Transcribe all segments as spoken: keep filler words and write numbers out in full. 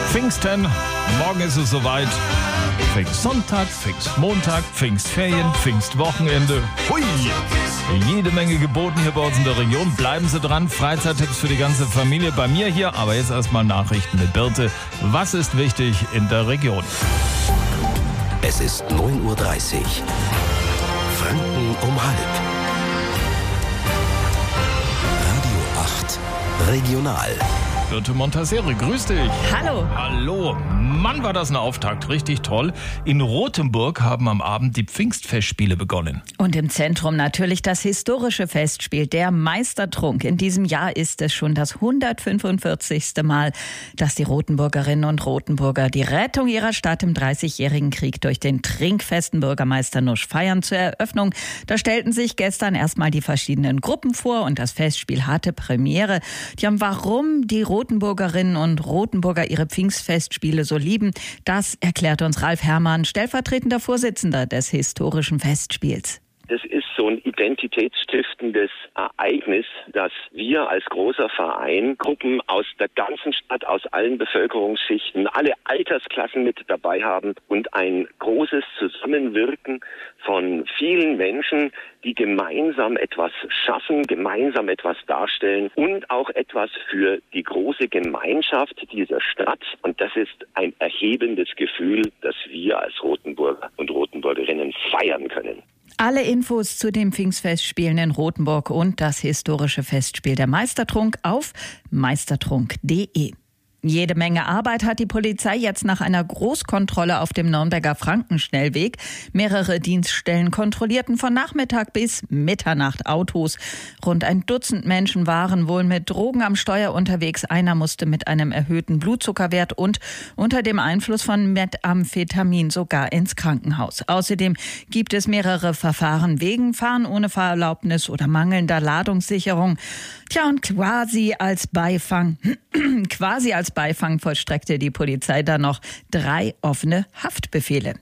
Pfingsten, morgen ist es soweit. Pfingstsonntag, Pfingstmontag, Pfingstferien, Pfingstwochenende. Hui! Jede Menge geboten hier bei uns in der Region. Bleiben Sie dran, Freizeittipps für die ganze Familie bei mir hier. Aber jetzt erstmal Nachrichten mit Birte. Was ist wichtig in der Region? Es ist neun Uhr dreißig. Franken um halb. Radio acht Regional. Birte Montaseri, grüß dich. Hallo. Hallo. Mann, war das ein Auftakt. Richtig toll. In Rothenburg haben am Abend die Pfingstfestspiele begonnen. Und im Zentrum natürlich das historische Festspiel, der Meistertrunk. In diesem Jahr ist es schon das hundertfünfundvierzigste Mal, dass die Rothenburgerinnen und Rothenburger die Rettung ihrer Stadt im dreißigjährigen Krieg durch den trinkfesten Bürgermeister Nusch feiern. Zur Eröffnung, da stellten sich gestern erstmal die verschiedenen Gruppen vor und das Festspiel hatte Premiere. Tja, warum die Rothenburgerinnen und Rothenburger ihre Pfingstfestspiele so lieben, das erklärt uns Ralf Herrmann, stellvertretender Vorsitzender des historischen Festspiels. Das ist so ein identitätsstiftendes Ereignis, dass wir als großer Verein Gruppen aus der ganzen Stadt, aus allen Bevölkerungsschichten, alle Altersklassen mit dabei haben und ein großes Zusammenwirken von vielen Menschen, die gemeinsam etwas schaffen, gemeinsam etwas darstellen und auch etwas für die große Gemeinschaft dieser Stadt. Und das ist ein erhebendes Gefühl, das wir als Rothenburger und Rothenburgerinnen feiern können. Alle Infos zu den Pfingstfestspielen in Rothenburg und das historische Festspiel der Meistertrunk auf meistertrunk punkt de. Jede Menge Arbeit hat die Polizei jetzt nach einer Großkontrolle auf dem Nürnberger Frankenschnellweg. Mehrere Dienststellen kontrollierten von Nachmittag bis Mitternacht Autos. Rund ein Dutzend Menschen waren wohl mit Drogen am Steuer unterwegs. Einer musste mit einem erhöhten Blutzuckerwert und unter dem Einfluss von Methamphetamin sogar ins Krankenhaus. Außerdem gibt es mehrere Verfahren wegen Fahren ohne Fahrerlaubnis oder mangelnder Ladungssicherung. Tja, und quasi als Beifang, quasi als Beifang vollstreckte die Polizei dann noch drei offene Haftbefehle.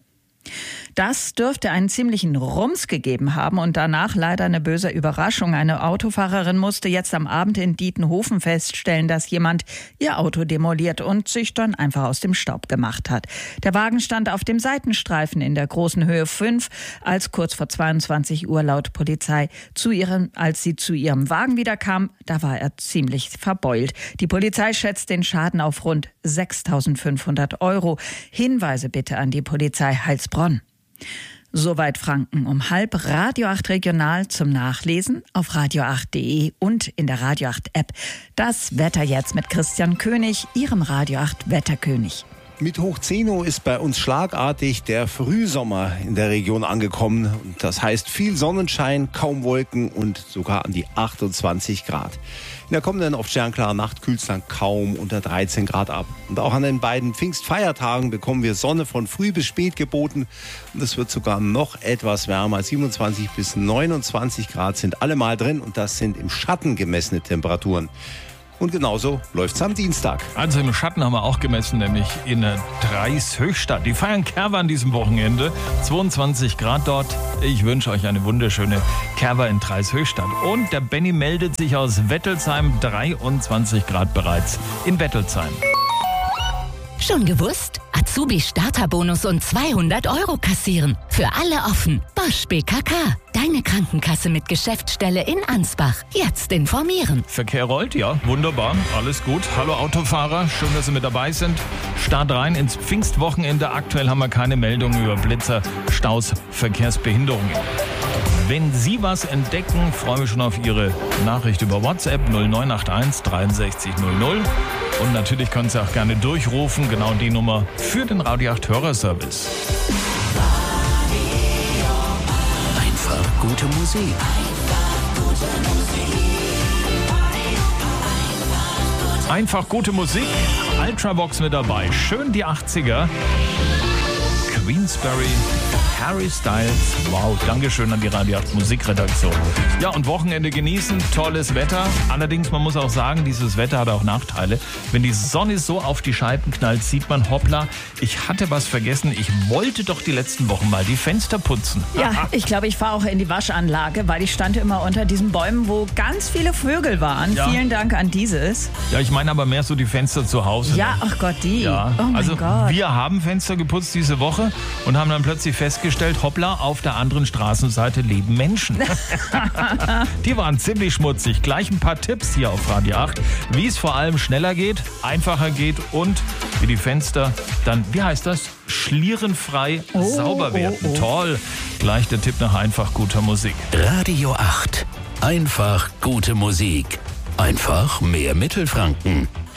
Das dürfte einen ziemlichen Rums gegeben haben und danach leider eine böse Überraschung. Eine Autofahrerin musste jetzt am Abend in Dietenhofen feststellen, dass jemand ihr Auto demoliert und sich dann einfach aus dem Staub gemacht hat. Der Wagen stand auf dem Seitenstreifen in der großen Höhe fünf, als kurz vor zweiundzwanzig Uhr laut Polizei zu ihrem, als sie zu ihrem Wagen wieder kam, da war er ziemlich verbeult. Die Polizei schätzt den Schaden auf rund sechstausendfünfhundert Euro. Hinweise bitte an die Polizei Heilsbronn. Soweit Franken um halb. Radio acht Regional zum Nachlesen auf radio acht punkt de und in der Radio acht App. Das Wetter jetzt mit Christian König, Ihrem Radio acht Wetterkönig. Mit hoch zehn Uhr ist bei uns schlagartig der Frühsommer in der Region angekommen. Das heißt viel Sonnenschein, kaum Wolken und sogar an die achtundzwanzig Grad. In der kommenden oft sternklaren Nacht kühlt es dann kaum unter dreizehn Grad ab. Und auch an den beiden Pfingstfeiertagen bekommen wir Sonne von früh bis spät geboten. Und es wird sogar noch etwas wärmer. siebenundzwanzig bis neunundzwanzig Grad sind alle mal drin und das sind im Schatten gemessene Temperaturen. Und genauso läuft's am Dienstag. Also im Schatten haben wir auch gemessen, nämlich in Dreishöchstadt. Die feiern Kerwa an diesem Wochenende. zweiundzwanzig Grad dort. Ich wünsche euch eine wunderschöne Kerwa in Dreishöchstadt. Und der Benny meldet sich aus Wettelsheim. dreiundzwanzig Grad bereits in Wettelsheim. Schon gewusst? Azubi-Starterbonus und zweihundert Euro kassieren. Für alle offen. Bosch B K K. Deine Krankenkasse mit Geschäftsstelle in Ansbach. Jetzt informieren. Verkehr rollt, ja, wunderbar, alles gut. Hallo Autofahrer, schön, dass Sie mit dabei sind. Start rein ins Pfingstwochenende. Aktuell haben wir keine Meldungen über Blitzer, Staus, Verkehrsbehinderungen. Wenn Sie was entdecken, freue mich schon auf Ihre Nachricht über WhatsApp null neun acht eins dreiundsechzig null null. Und natürlich können Sie auch gerne durchrufen, genau die Nummer für den Radio acht Hörerservice. Einfach gute Musik. Einfach gute Musik. Ultravox mit dabei. Schön die achtziger. Queensberry. Harry Styles. Wow, Dankeschön an die Radio acht Musikredaktion. Ja, und Wochenende genießen, tolles Wetter. Allerdings, man muss auch sagen, dieses Wetter hat auch Nachteile. Wenn die Sonne so auf die Scheiben knallt, sieht man, hoppla, ich hatte was vergessen. Ich wollte doch die letzten Wochen mal die Fenster putzen. Ja, ich glaube, ich fahre auch in die Waschanlage, weil ich stand immer unter diesen Bäumen, wo ganz viele Vögel waren. Ja. Vielen Dank an dieses. Ja, ich meine aber mehr so die Fenster zu Hause. Ja, ach Gott, die. Ja, Oh mein also Gott. wir haben Fenster geputzt diese Woche und haben dann plötzlich festgestellt, hoppla, auf der anderen Straßenseite leben Menschen. Die waren ziemlich schmutzig. Gleich ein paar Tipps hier auf Radio acht, wie es vor allem schneller geht, einfacher geht und wie die Fenster dann, wie heißt das, schlierenfrei Oh, sauber werden. oh, oh. Toll. Gleich der Tipp nach einfach guter Musik. Radio acht. Einfach gute Musik. Einfach mehr Mittelfranken.